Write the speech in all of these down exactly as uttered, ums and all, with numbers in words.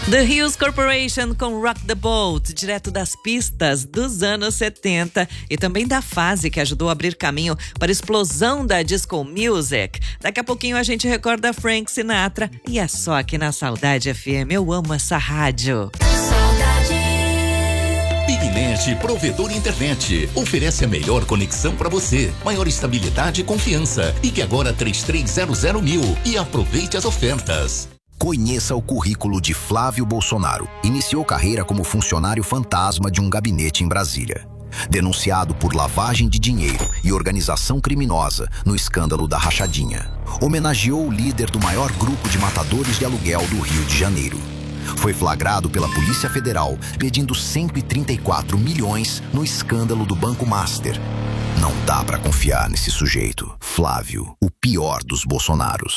The Hills Corporation com Rock the Boat, direto das pistas dos anos setenta e também da fase que ajudou a abrir caminho para a explosão da disco music. Daqui a pouquinho a gente recorda Frank Sinatra e é só aqui na Saudade F M. Eu amo essa rádio. Bignet, provedor internet, oferece a melhor conexão para você, maior estabilidade e confiança. Ligue agora três três zero zero mil e aproveite as ofertas. Conheça o currículo de Flávio Bolsonaro. Iniciou carreira como funcionário fantasma de um gabinete em Brasília. Denunciado por lavagem de dinheiro e organização criminosa no escândalo da Rachadinha. Homenageou o líder do maior grupo de matadores de aluguel do Rio de Janeiro. Foi flagrado pela Polícia Federal pedindo cento e trinta e quatro milhões no escândalo do Banco Master. Não dá pra confiar nesse sujeito. Flávio, o pior dos Bolsonaros.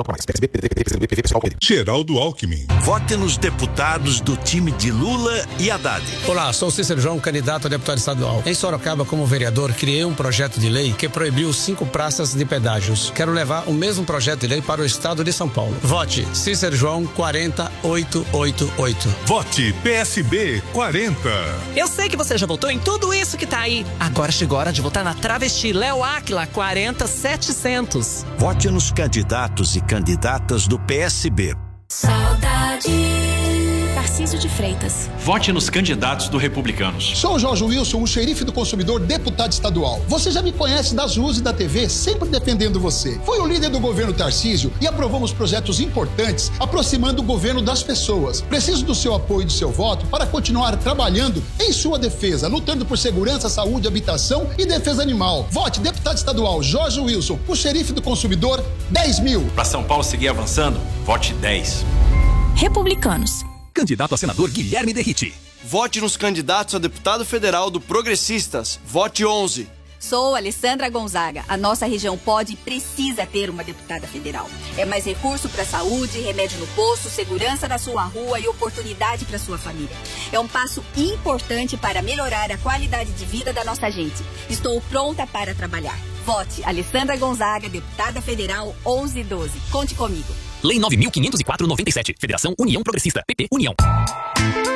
Geraldo Alckmin. Vote nos deputados do time de Lula e Haddad. Olá, sou Cícero João, candidato a deputado estadual. Em Sorocaba, como vereador, criei um projeto de lei que proibiu cinco praças de pedágios. Quero levar o mesmo projeto de lei para o estado de São Paulo. Vote Cícero João quarenta oito oito oito. Vote P S B quarenta. Eu sei que você já votou em tudo isso que tá aí. Agora chegou a hora de votar na travesti Léo Áquila quarenta setecentos. Vote nos candidatos e candidatas do P S B. Saudade. Tarcísio de Freitas. Vote nos candidatos do Republicanos. Sou o Jorge Wilson, o xerife do consumidor, deputado estadual. Você já me conhece das ruas e da T V, sempre defendendo você. Fui o líder do governo Tarcísio e aprovamos projetos importantes, aproximando o governo das pessoas. Preciso do seu apoio e do seu voto para continuar trabalhando em sua defesa, lutando por segurança, saúde, habitação e defesa animal. Vote deputado estadual Jorge Wilson, o xerife do consumidor, dez mil. Para São Paulo seguir avançando, vote dez. Republicanos. Candidato a senador Guilherme Derriti. Vote nos candidatos a deputado federal do Progressistas. Vote onze. Sou Alessandra Gonzaga. A nossa região pode e precisa ter uma deputada federal. É mais recurso para saúde, remédio no posto, segurança na sua rua e oportunidade para sua família. É um passo importante para melhorar a qualidade de vida da nossa gente. Estou pronta para trabalhar. Vote Alessandra Gonzaga, deputada federal onze doze. Conte comigo. Lei nove mil quinhentos e quatro, noventa e sete. Federação União Progressista. P P União.